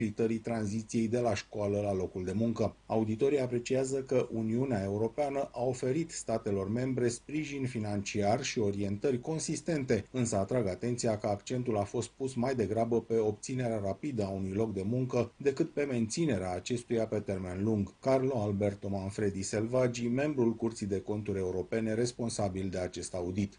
facilitării tranziției de la școală la locul de muncă. Auditorii apreciază că Uniunea Europeană a oferit statelor membre sprijin financiar și orientări consistente, însă atrag atenția că accentul a fost pus mai degrabă pe obținerea rapidă a unui loc de muncă decât pe menținerea acestuia pe termen lung. Carlo Alberto Manfredi Selvaggi, membrul Curții de Conturi Europene responsabil de acest audit.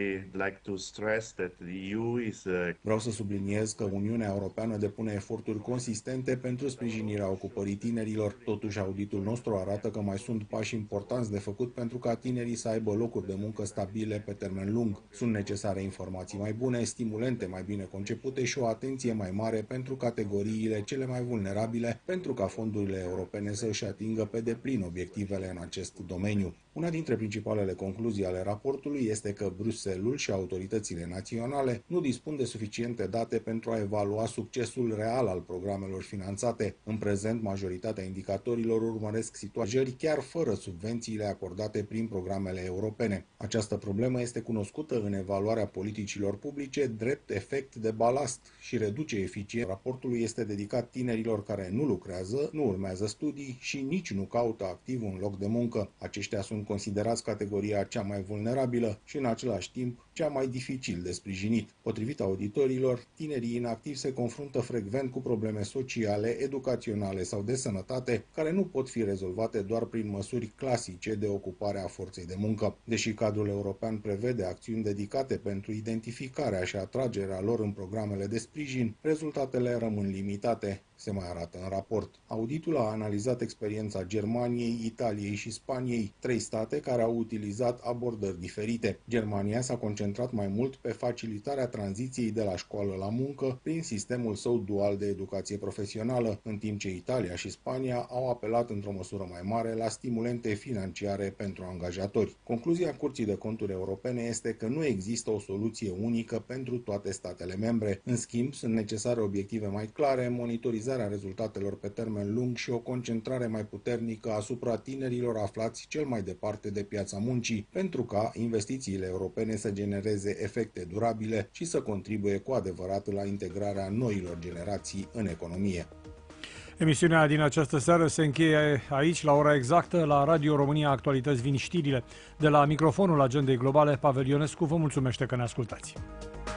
Vreau să subliniez că Uniunea Europeană depune eforturi consistente pentru sprijinirea ocupării tinerilor. Totuși, auditul nostru arată că mai sunt pași importanți de făcut pentru ca tinerii să aibă locuri de muncă stabile pe termen lung. Sunt necesare informații mai bune, stimulente mai bine concepute și o atenție mai mare pentru categoriile cele mai vulnerabile, pentru ca fondurile europene să își atingă pe deplin obiectivele în acest domeniu. Una dintre principalele concluzii ale raportului este că Bruxelles și autoritățile naționale nu dispun de suficiente date pentru a evalua succesul real al programelor finanțate. În prezent, majoritatea indicatorilor urmăresc situații chiar fără subvențiile acordate prin programele europene. Această problemă este cunoscută în evaluarea politicilor publice drept efect de balast și reduce eficiența. Raportul este dedicat tinerilor care nu lucrează, nu urmează studii și nici nu caută activ un loc de muncă. Aceștia sunt considerați categoria cea mai vulnerabilă și în același timp cea mai dificil de sprijinit. Potrivit auditorilor, tinerii inactivi se confruntă frecvent cu probleme sociale, educaționale sau de sănătate care nu pot fi rezolvate doar prin măsuri clasice de ocupare a forței de muncă. Deși cadrul european prevede acțiuni dedicate pentru identificarea și atragerea lor în programele de sprijin, rezultatele rămân limitate, se mai arată în raport. Auditul a analizat experiența Germaniei, Italiei și Spaniei, 3 state care au utilizat abordări diferite. Germania s-a concentrat mai mult pe facilitarea tranziției de la școală la muncă prin sistemul său dual de educație profesională, în timp ce Italia și Spania au apelat într-o măsură mai mare la stimulente financiare pentru angajatori. Concluzia Curții de Conturi Europene este că nu există o soluție unică pentru toate statele membre. În schimb, sunt necesare obiective mai clare, monitorizarea rezultatelor pe termen lung și o concentrare mai puternică asupra tinerilor aflați cel mai departe de piața muncii, pentru ca investițiile europene să genereze efecte durabile și să contribuie cu adevărat la integrarea noilor generații în economie. Emisiunea din această seară se încheie aici, la ora exactă, la Radio România Actualități vin știrile. De la microfonul Agendei Globale, Pavel Ionescu vă mulțumește că ne ascultați.